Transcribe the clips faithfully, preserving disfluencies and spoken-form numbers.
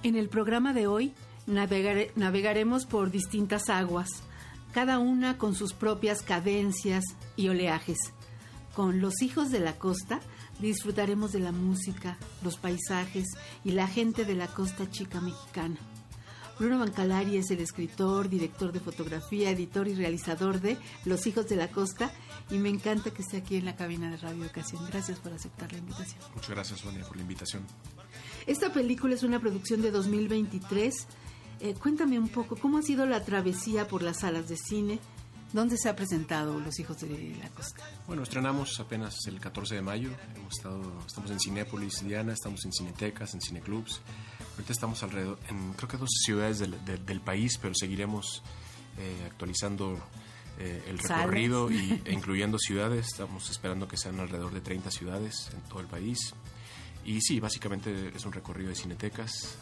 En el programa de hoy navegare, navegaremos por distintas aguas, cada una con sus propias cadencias y oleajes. Con Los Hijos de la Costa disfrutaremos de la música, los paisajes y la gente de la Costa Chica mexicana. Bruno Bancalari es el escritor, director de fotografía, editor y realizador de Los Hijos de la Costa, y me encanta que esté aquí en la cabina de Radio Educación. Gracias por aceptar la invitación. Muchas gracias, Sonia, por la invitación. Esta película es una producción de dos mil veintitrés. Eh, cuéntame un poco, ¿cómo ha sido la travesía por las salas de cine? ¿Dónde se ha presentado Los Hijos de la Costa? Bueno, estrenamos apenas el catorce de mayo. Hemos estado, estamos en Cinépolis, Diana, estamos en cinetecas, en cineclubs. Ahorita estamos alrededor, en creo que dos ciudades del, del, del país, pero seguiremos eh, actualizando eh, el recorrido y, e incluyendo ciudades. Estamos esperando que sean alrededor de treinta ciudades en todo el país. Y sí, básicamente es un recorrido de cinetecas.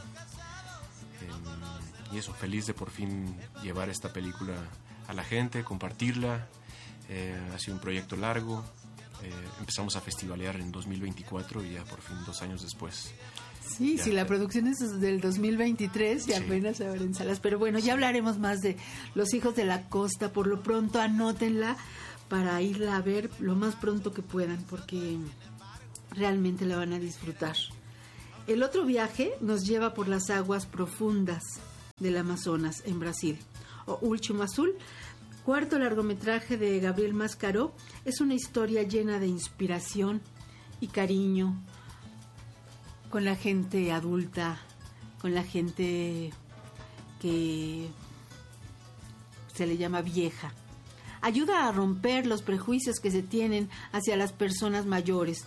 Eh, eh, y eso, feliz de por fin llevar esta película a la gente, compartirla. Eh, ha sido un proyecto largo. Eh, empezamos a festivalear en dos mil veinticuatro y ya por fin dos años después. Sí, ya, sí, la producción es del dos mil veintitrés y sí. apenas se abren salas. Pero bueno, ya hablaremos más de Los Hijos de la Costa. Por lo pronto, anótenla para irla a ver lo más pronto que puedan, porque realmente la van a disfrutar. El otro viaje nos lleva por las aguas profundas del Amazonas, en Brasil. O Último Azul, cuarto largometraje de Gabriel Mascaró, es una historia llena de inspiración y cariño con la gente adulta, con la gente que se le llama vieja. Ayuda a romper los prejuicios que se tienen hacia las personas mayores.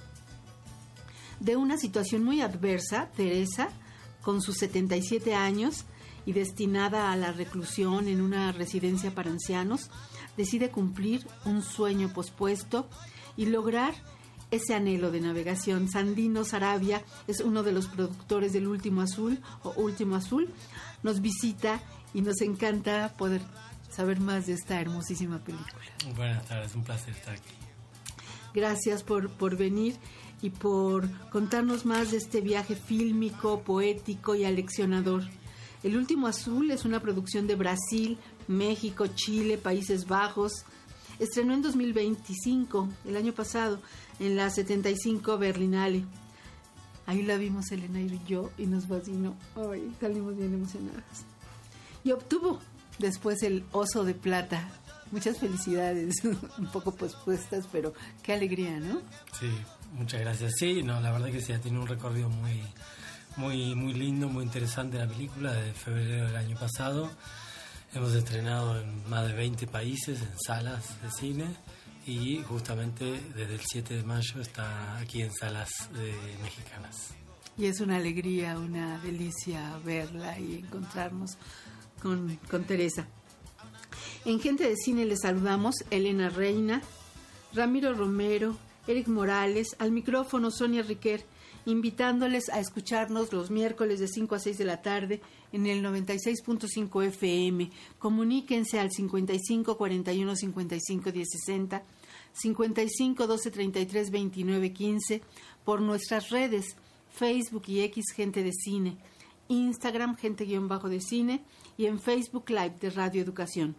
De una situación muy adversa, Teresa, con sus setenta y siete años y destinada a la reclusión en una residencia para ancianos, decide cumplir un sueño pospuesto y lograr ese anhelo de navegación. Sandino Sarabia es uno de los productores del Último Azul o Último Azul. Nos visita y nos encanta poder saber más de esta hermosísima película. Buenas tardes, un placer estar aquí. Gracias por, por venir y por contarnos más de este viaje fílmico, poético y aleccionador. El Último Azul es una producción de Brasil, México, Chile, Países Bajos. Estrenó en dos mil veinticinco, el año pasado, en la setenta y cinco Berlinale. Ahí la vimos Elena y yo y nos fascinó. Ay, salimos bien emocionadas. Y obtuvo después el Oso de Plata. Muchas felicidades, un poco pospuestas, pero qué alegría, ¿no? Sí, muchas gracias. Sí, no, la verdad que sí, tiene un recorrido muy, muy, muy lindo, muy interesante la película, desde febrero del año pasado. Hemos estrenado en más de veinte países, en salas de cine, y justamente desde el siete de mayo está aquí en salas de mexicanas. Y es una alegría, una delicia verla y encontrarnos con, con Teresa. En Gente de Cine les saludamos Elena Reina, Ramiro Romero, Eric Morales, al micrófono Sonia Riquer, invitándoles a escucharnos los miércoles de cinco a seis de la tarde en el noventa y seis punto cinco F M. Comuníquense al cincuenta y cinco cuarenta y uno cincuenta y cinco diez sesenta, cincuenta y cinco doce treinta y tres veintinueve quince, por nuestras redes Facebook y X Gente de Cine, Instagram Gente-de Cine y en Facebook Live de Radio Educación.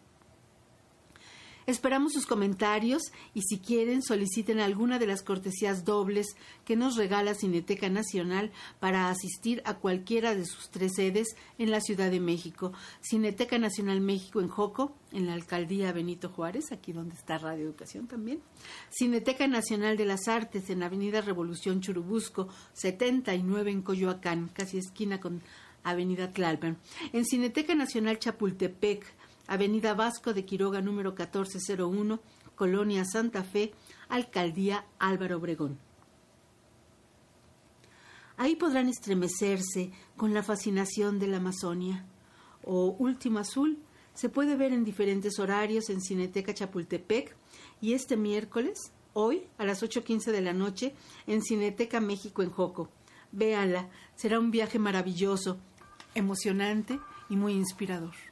Esperamos sus comentarios y si quieren soliciten alguna de las cortesías dobles que nos regala Cineteca Nacional para asistir a cualquiera de sus tres sedes en la Ciudad de México. Cineteca Nacional México en Joco, en la Alcaldía Benito Juárez, aquí donde está Radio Educación también. Cineteca Nacional de las Artes en Avenida Revolución Churubusco, setenta y nueve en Coyoacán, casi esquina con Avenida Tlalpan. En Cineteca Nacional Chapultepec, Avenida Vasco de Quiroga número catorce cero uno, Colonia Santa Fe, Alcaldía Álvaro Obregón. Ahí podrán estremecerse con la fascinación de la Amazonia. O Último Azul se puede ver en diferentes horarios en Cineteca Chapultepec y este miércoles, hoy a las ocho quince de la noche, en Cineteca México en Joco. Véanla, será un viaje maravilloso, emocionante y muy inspirador.